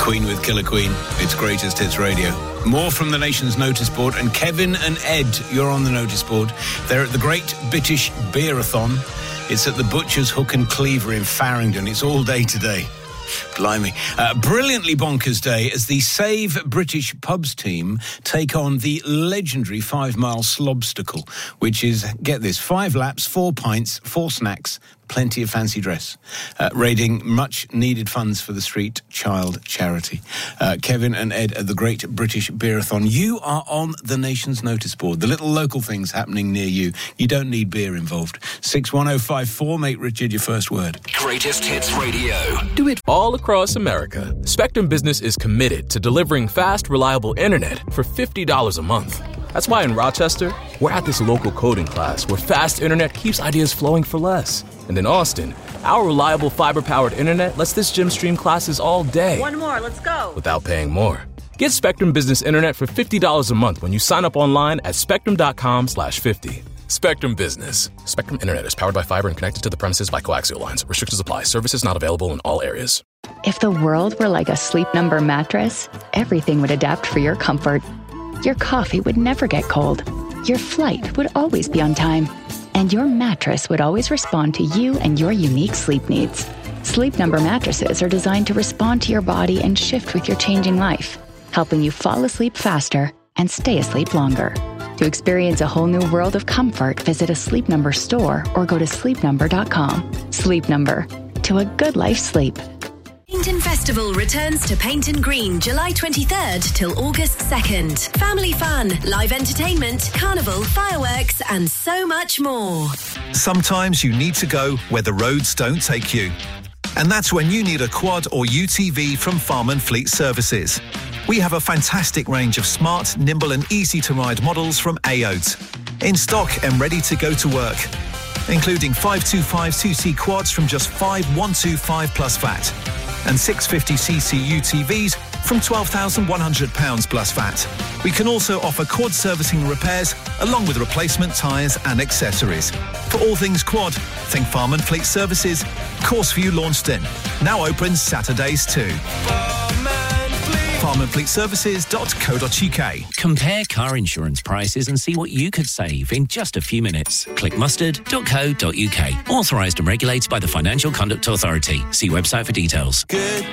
Queen with Killer Queen. It's Greatest Hits Radio. More from the nation's notice board. And Kevin and Ed, you're on the notice board. They're at the Great British Beerathon. It's at the Butcher's Hook and Cleaver in Farringdon. It's all day today. Blimey. Brilliantly bonkers day as the Save British Pubs team take on the legendary 5-mile slobstacle, which is, get this, 5 laps, 4 pints, 4 snacks, plenty of fancy dress, raiding much-needed funds for the Street Child Charity. Kevin and Ed at the Great British Beerathon. You are on the nation's notice board. The little local things happening near you. You don't need beer involved. 61054, make Richard your first word. Greatest Hits Radio. Do it all across America. Spectrum Business is committed to delivering fast, reliable internet for $50 a month. That's why in Rochester, we're at this local coding class where fast internet keeps ideas flowing for less. And in Austin, our reliable fiber-powered internet lets this gym stream classes all day. One more, let's go. Without paying more. Get Spectrum Business Internet for $50 a month when you sign up online at spectrum.com/50. Spectrum Business. Spectrum Internet is powered by fiber and connected to the premises by coaxial lines. Restrictions apply. Services not available in all areas. If the world were like a Sleep Number mattress, everything would adapt for your comfort. Your coffee would never get cold. Your flight would always be on time. And your mattress would always respond to you and your unique sleep needs. Sleep Number mattresses are designed to respond to your body and shift with your changing life, helping you fall asleep faster and stay asleep longer. To experience a whole new world of comfort, visit a Sleep Number store or go to sleepnumber.com. Sleep Number. To a good life sleep. Painton Festival returns to Painton Green July 23rd till August 2nd. Family fun, live entertainment, carnival, fireworks and so much more. Sometimes you need to go where the roads don't take you. And that's when you need a quad or UTV from Farm and Fleet Services. We have a fantastic range of smart, nimble and easy to ride models from AOT. In stock and ready to go to work. Including 525 2C quads from just 5125 plus VAT. And 650cc UTVs from £12,100 plus VAT. We can also offer quad servicing and repairs along with replacement tyres and accessories. For all things quad, think Farm and Fleet Services, Courseview Launceston. Now open Saturdays too. farmandfleetservices.co.uk. Compare car insurance prices and see what you could save in just a few minutes. Click mustard.co.uk. Authorised and regulated by the Financial Conduct Authority. See website for details. Good